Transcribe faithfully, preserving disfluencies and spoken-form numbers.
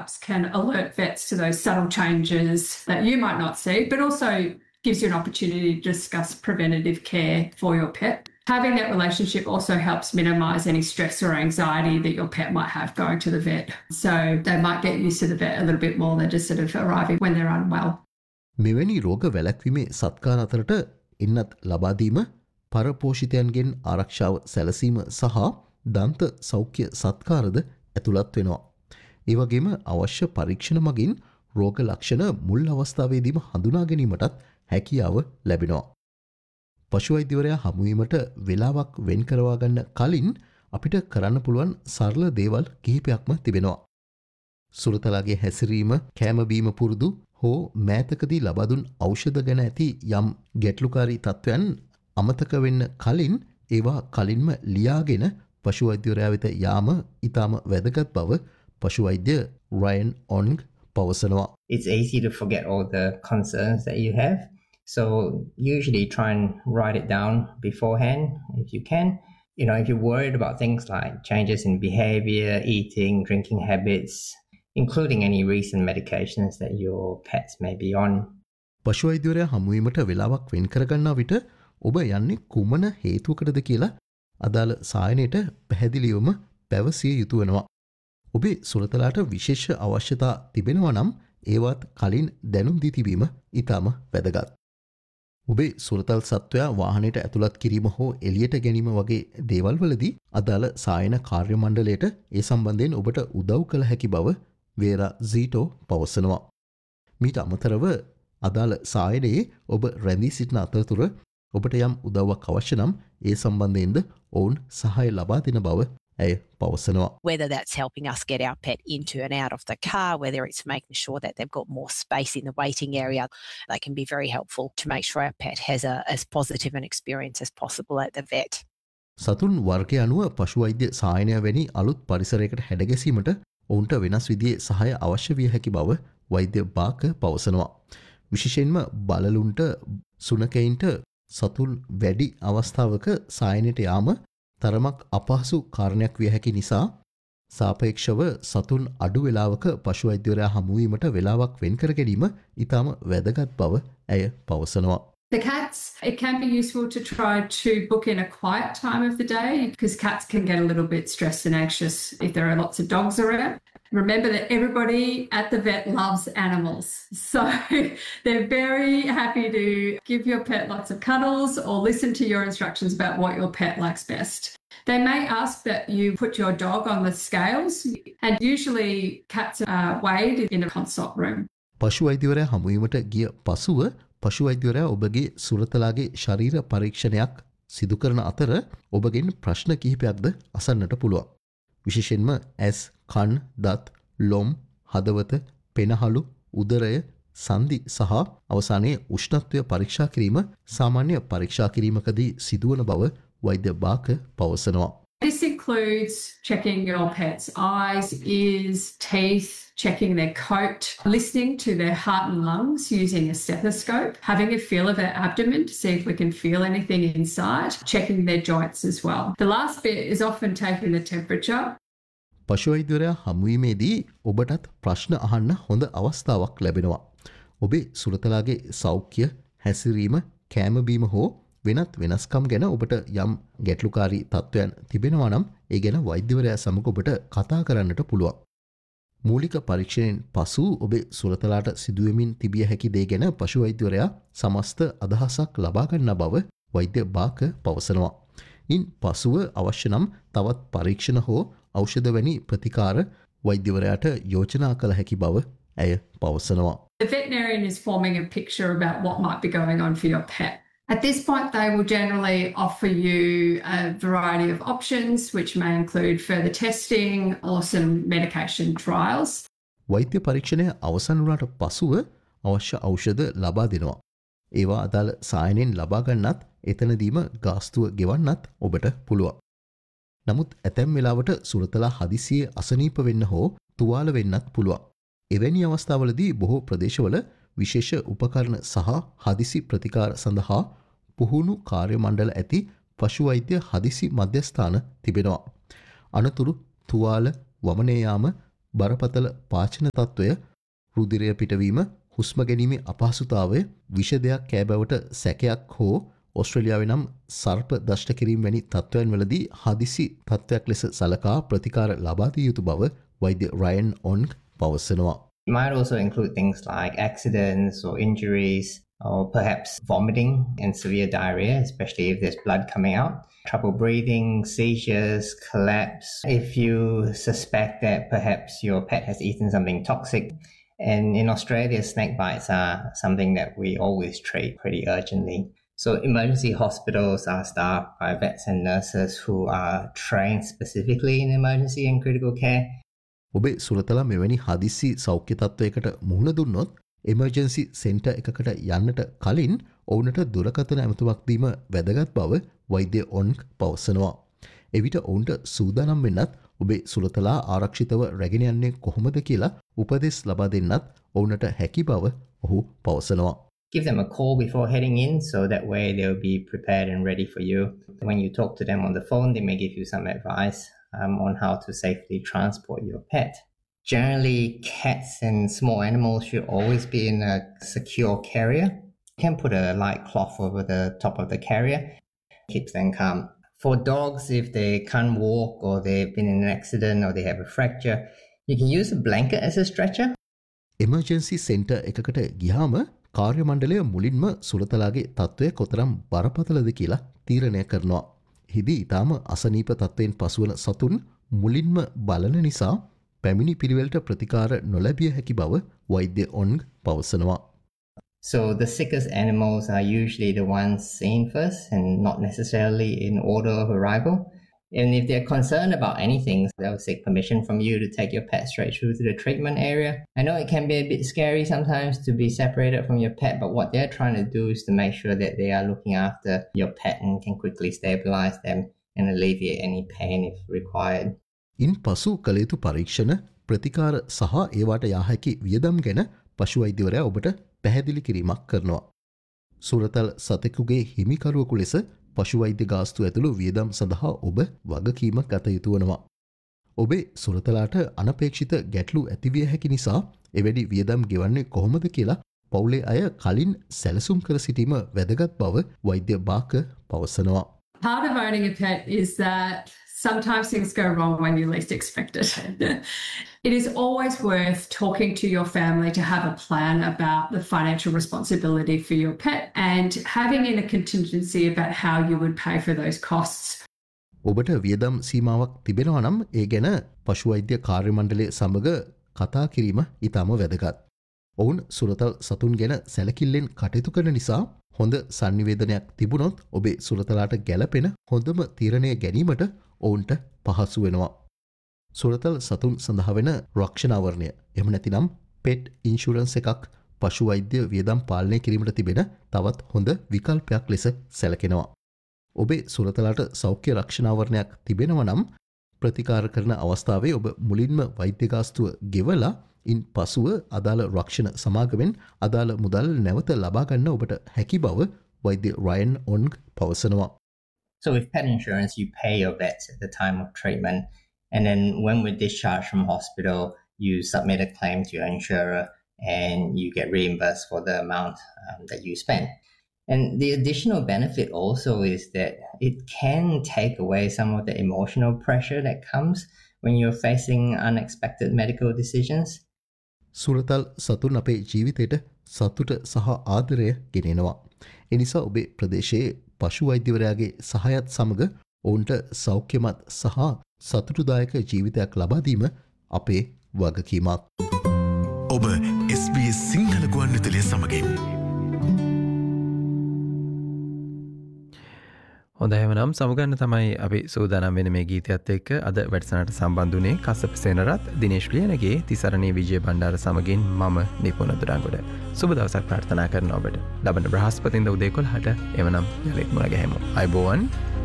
apps can alert vets to those subtle changes that you might not see, but also gives you an opportunity to discuss preventative care for your pet. Having that relationship also helps minimise any stress or anxiety that your pet might have going to the vet. So they might get used to the vet a little bit more than just sort of arriving when they're unwell. මෙවැනි රෝග වැළැක්වීමේ සත්කාර අතරට එන්නත් ලබා දීම, පරපෝෂිතයන්ගෙන් ආරක්ෂාව සැලසීම සහ දන්ත සෞඛ්‍ය සත්කාරද ඇතුළත් වෙනවා. ඒ වගේම අවශ්‍ය පරීක්ෂණ මගින් රෝග ලක්ෂණ මුල් අවස්ථාවේදීම හඳුනා ගැනීමටත් හැකියාව ලැබෙනවා. පශු වෛද්‍යවරයා හමුවීමට වෙලාවක් වෙන් කරවා ගන්න කලින් අපිට කරන්න පුළුවන් සරල දේවල් කිහිපයක්ම තිබෙනවා. සුරතලාගේ හැසිරීම, කෑම බීම පුරුදු හෝ මෑතකදී ලබා දුන් ඖෂධ ගැන ඇති යම් ගැටලුකාරී තත්ත්වයන් අමතක වෙන්න කලින් ඒවා කලින්ම ලියාගෙන පශු වෛද්‍යවරයා වෙත යාම ඉතාම වැදගත් බව පශු වෛද්‍ය රයන් ඔන්ග් පවසනවා. It's easy to forget all the concerns that you have. So usually try and write it down beforehand if you can. You know, if you're worried about things like changes in behavior, eating, drinking habits, including any recent medications that your pets may be on. පශු වෛද්‍යවරයා හමුවීමට වෙලාවක් වෙන් කරගන්නා විට ඔබ යන්නේ කුමන හේතුවකටද කියලා අදාළ සායනයට පැහැදිලිවම පැවසිය යුතු වෙනවා. ඔබේ සුරතලාට විශේෂ අවශ්‍යතා තිබෙනවා නම් ඒවත් කලින් දැනුම් දී තිබීම ඉතාම වැදගත්. ඔබේ සුරතල් සත්වයා වාහනයට ඇතුළත් කිරීම හෝ එළියට ගැනීම වගේ දේවල් වලදී අදාළ සායන කාර්ය මණ්ඩලයට ඒ සම්බන්ධයෙන් ඔබට උදව් කළ හැකි බව වේරා සීටෝ පවසනවා. මීට අමතරව අදාළ සායනයේ ඔබ රැඳී සිටින අතරතුර ඔබට යම් උදව්වක් අවශ්‍ය නම් ඒ සම්බන්ධයෙන්ද ඔවුන් සහාය ලබා දෙන බව ඇය පවසනවා. Whether that's helping us get our pet into and out of the car, whether it's making sure that they've got more space in the waiting area, they can be very helpful to make sure our pet has a, as positive an experience as possible at the vet. සතුන් වර්ගය අනුව පශු වෛද්‍ය සායනය වැනි අලුත් පරිසරයකට හැඩගැසීමට ඔවුන්ට වෙනස් විදිහේ සහාය අවශ්‍ය විය හැකි බව වෛද්‍ය බාක පවසනවා. විශේෂයෙන්ම බලලුන්ට සුනකයින්ට සතුන් වැඩි අවස්ථාවක සායනයට යාම තරමක් අපහසු කාරණයක් විය හැකි නිසා සාපේක්ෂව සතුන් අඩු වේලාවක පශු වෛද්‍යවරයා හමුවීමට වෙලාවක් වෙන් කර ගැනීම ඉතාම වැදගත් බව ඇය පවසනවා. The cats, it can be useful to try to book in a quiet time of the day because cats can get a little bit stressed and anxious if there are lots of dogs around. Remember that everybody at the vet loves animals. So they're very happy to give your pet lots of cuddles or listen to your instructions about what your pet likes best. They may ask that you put your dog on the scales, and usually cats are weighed in a consult room. පශු වෛද්‍යවරයා හමුවීමට ගිය පසුව පශු වෛද්‍යවරයා ඔබගේ සුරතලාගේ ශරීර පරීක්ෂණයක් සිදු කරන අතර ඔබගෙන් ප්‍රශ්න කිහිපයක්ද අසන්නට පුළුවන්. විශේෂයෙන්ම ඇස්, කන්, දත්, ලොම්, හදවත, පෙනහළු, උදරය, සන්ධි සහ අවසානයේ උෂ්ණත්වය පරීක්ෂා කිරීම සාමාන්‍ය පරීක්ෂා කිරීමකදී සිදුවන බව වෛද්‍ය බාක පවසනවා. This includes checking your pet's eyes, ears, teeth, checking their coat, listening to their heart and lungs using a stethoscope, having a feel of their abdomen to see if we can feel anything inside, checking their joints as well. The last bit is often taking the temperature. පශු වෛද්‍යවරයා හමුවීමේදී ඔබටත් ප්‍රශ්න අහන්න හොඳ අවස්ථාවක් ලැබෙනවා. ඔබේ සුරතලාගේ සෞඛ්‍ය, හැසිරීම, කෑම බීම හෝ වෙනත් වෙනස්කම් ගැන ඔබට යම් ගැටලුකාරී තත්ත්වයන් තිබෙනවා නම් ඒ ගැන වෛද්‍යවරයා සමග ඔබට කතා කරන්නට පුළුවන්. මූලික පරීක්ෂණයෙන් පසු ඔබේ සුරතලාට සිදුවෙමින් තිබිය හැකි දේ ගැන පශු වෛද්‍යවරයා සමස්ත අදහසක් ලබා ගන්නා බව වෛද්‍ය බාක පවසනවා. ඉන් පසුව අවශ්‍ය නම් තවත් පරීක්ෂණ හෝ ඖෂධ වැනි ප්‍රතිකාර වෛද්‍යවරයාට යෝජනා කළ හැකි බව ඇය පවසනවා. The veterinarian is forming a picture about what might be going on for your pet. At this point, they will generally offer you a variety of options, which may include further testing or some medication trials. වෛද්‍ය පරීක්ෂණය අවසන් වුණාට පසුව අවශ්‍ය ඖෂධ ලබා දෙනවා. ඒවා අදාළ සායනයෙන් ලබා ගන්නත් එතනදීම ගාස්තුව ගෙවන්නත් ඔබට පුළුවන්. නමුත් ඇතැම් වෙලාවට සුරතලා හදිසියේ අසනීප වෙන්න හෝ තුවාල වෙන්නත් පුළුවන්. එවැනි අවස්ථාවලදී බොහෝ ප්‍රදේශවල විශේෂ උපකරණ සහ හදිසි ප්‍රතිකාර සඳහා පුහුණු කාර්ය මණ්ඩල ඇති පශු වෛද්‍ය හදිසි මධ්‍යස්ථාන තිබෙනවා. අනතුරු තුවාල, වමනේ යාම, බරපතල පාචන තත්ත්වය, රුධිරය පිටවීම, හුස්ම ගැනීමේ අපහසුතාවය, විෂ දෙයක් කෑ බවට සැකයක් හෝ ඔස්ට්‍රේලියාවේ නම් සර්ප දෂ්ට කිරීම වැනි තත්ත්වයන් වලදී හදිසි තත්ත්වයක් ලෙස සලකා ප්‍රතිකාර ලබා දිය යුතු බව වෛද්‍ය රයන් ඔන්ග් පවසනවා. It might also include things like accidents or injuries, or perhaps vomiting and severe diarrhea, especially if there's blood coming out, trouble breathing, seizures, collapse. If you suspect that perhaps your pet has eaten something toxic, and in Australia, snake bites are something that we always treat pretty urgently. So emergency hospitals are staffed by vets and nurses who are trained specifically in emergency and critical care. ඔබේ සුරතලා මෙවැනි හදිසි සෞඛ්‍ය තත්ත්වයකට මුහුණ දුන්නොත් emergency centre එකකට යන්නට කලින් ඔවුනට දුරකථන ඇමතුමක් දීම වැදගත් බව වෛද්‍ය ඔන්ග් පවසනවා. එවිට ඔවුන්ට සූදානම් වෙන්නත් ඔබේ සුරතලා ආරක්ෂිතව රැගෙන යන්නේ කොහොමද කියලා උපදෙස් ලබා දෙන්නත් ඔවුනට හැකි බව ඔහු පවසනවා. Give them a call before heading in, so that way they'll be prepared and ready for you. When you talk to them on the phone, they may give you some advice um, on how to safely transport your pet. Generally, cats and small animals should always be in a secure carrier. You can put a light cloth over the top of the carrier, keeps them calm. For dogs, if they can't walk or they've been in an accident or they have a fracture, you can use a blanket as a stretcher. Emergency center එකකට ගියාම කාර්ය මණ්ඩලය මුලින්ම සුරතලාගේ තත්ත්වය කොතරම් බරපතලද කියලා තීරණය කරනවා. හිදී ඉතාම අසනීප තත්ත්වයෙන් පසුවන සතුන් මුලින්ම බලන නිසා පැමිණි පිළිවෙලට ප්‍රතිකාර නොලැබිය හැකි බව වෛද්‍ය ඔන්ග් පවසනවා. So the sickest animals are usually the ones seen first and not necessarily in order of arrival. And if they're concerned about anything, they'll seek permission from you to take your pet straight through to the treatment area. I know it can be a bit scary sometimes to be separated from your pet, but what they're trying to do is to make sure that they are looking after your pet and can quickly stabilize them and alleviate any pain if required. ඉන් පසු කළ යුතු පරීක්ෂණ, ප්‍රතිකාර සහ ඒවාට යා හැකි වියදම් ගැන පශු වෛද්‍යවරයා ඔබට පැහැදිලි කිරීමක් කරනවා. සුරතල් සතෙකුගේ හිමිකරුවෙකු ලෙස පශු වෛද්‍ය ගාස්තු ඇතුළු වියදම් සඳහා ඔබ වගකීම ගත යුතු වනවා. ඔබේ සුරතලාට අනපේක්ෂිත ගැටලු ඇතිවිය හැකි නිසා එවැනි වියදම් ගෙවන්නේ කොහොමද කියලා පවුලේ අය කලින් සැලසුම් කර සිටීම වැදගත් බව වෛද්‍ය බාක පවසනවා. Part of owning a pet is that sometimes things go wrong when you least expect it. It is always worth talking to your family to have a plan about the financial responsibility for your pet and having in a contingency about how you would pay for those costs. ඔබට වියදම් සීමාවක් තිබෙනවා නම් ඒ ගැන පශු වෛද්‍ය කාර්ය මණ්ඩලය සමග කතා කිරීම ඉතාම වැදගත්. ඔවුන් සුරතල් සතුන් ගැන සැලකිල්ලෙන් කටයුතු කරන නිසා හොඳ සංනිවේදනයක් තිබුණොත් ඔබේ සුරතලාට ගැලපෙන හොඳම තීරණය ගැනීමට ඔවුන්ට පහසු වෙනවා. සුරතල් සතුන් සඳහා වෙන රක්ෂණාවරණය එහෙම නැතිනම් පෙට් ඉන්ෂුරන්ස් එකක් පශු වෛද්‍ය වියදම් පාලනය කිරීමට තිබෙන තවත් හොඳ විකල්පයක් ලෙස සැලකෙනවා. ඔබේ සුරතලාට සෞඛ්‍ය රක්ෂණාවරණයක් තිබෙනවා නම් ප්‍රතිකාර කරන අවස්ථාවේ ඔබ මුලින්ම වෛද්‍ය ගාස්තුව ගෙවලා ඉන් පසුව අදාළ රක්ෂණ සමාගමෙන් අදාළ මුදල් නැවත ලබා ගන්න ඔබට හැකි බව වෛද්‍ය රයන් ඔන්ග් පවසනවා. So with pet insurance, you pay your vets at the time of treatment, and then when we're discharged from hospital, you submit a claim to your insurer and you get reimbursed for the amount um, that you spend. And the additional benefit also is that it can take away some of the emotional pressure that comes when you're facing unexpected medical decisions. සුරතල් සතුන් අපේ ජීවිතයට සතුට සහ ආදරය ගෙනෙනවා. එනිසා ඔබේ ප්‍රදේශයේ පශු වෛද්‍යවරයාගේ සහයත් සමග ඔවුන්ට සෞඛ්‍යමත් සහ සතුටුදායක ජීවිතයක් ලබා දීම අපේ වගකීමක්. ඔබ එස් බී එස් සිංහල ගුවන්විදුලිය සමගින් හොඳයිම නම් සමුගන්න තමයි අපි සූදානම් වෙන මේ ගීතයත් එක්ක අද වැඩසටහනට සම්බන්ධ වුණේ කස්සප සේනරත් දිනේෂ් ලියනගේ තිසරණී විජය බණ්ඩාර සමගින් මම නිපුණ දුරංගොඩ. සුබ දවසක් ප්‍රාර්ථනා කරනවා ඔබට. ලබන බ්‍රහස්පතින්දා උදේ එකොළහට එවනම් යලිත් මුණ ගැහෙමු. අයබෝවන්.